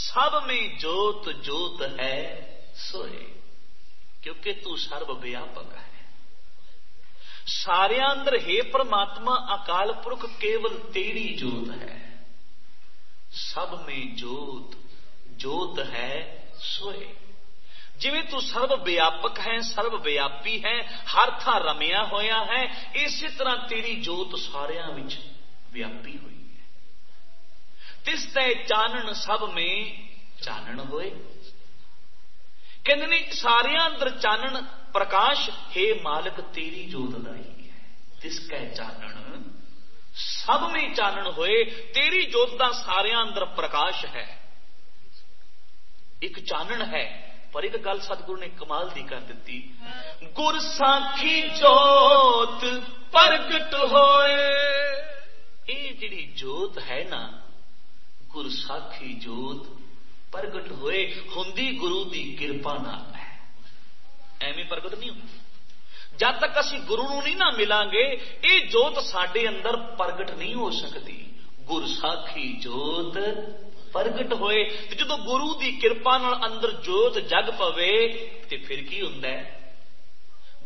सब में जोत जोत है सोए, क्योंकि तू सर्व व्यापक है। सारिਆਂ अंदर हे परमात्मा अकाल पुरख केवल तेरी जोत है। सब में जोत जोत है सोए, जिवें तू सर्व व्यापक है, सर्व व्यापी है, हर थां रमिया होया है, इसी तरह तेरी जोत सारिਆਂ विच व्यापी हुई है। तिस तै चानन सब में चानन होए, कहते ने सारिਆਂ अंदर चानन प्रकाश हे मालिक तेरी जोत दा ही है। तिसकै चानन सब में चानन होए, तेरी जोत दा सारिਆਂ अंदर प्रकाश है। एक चानन है, पर एक गल सतगुरु ने कमाल दी कर दी, गुर साखी जोत प्रगट होए। ये जिहड़ी जोत है ना, गुर साखी जोत प्रगट होए, हुंदी गुरु दी किरपा नाल है, एवें प्रगट नहीं होंदी। जब तक असी गुरु नूं नहीं ना मिलांगे, ये जोत साडे अंदर प्रगट नहीं हो सकती। गुर साखी जोत प्रगट होए, ते जदों गुरु दी किरपा नाल अंदर जोत जग पवे, ते फिर की हुंदा है?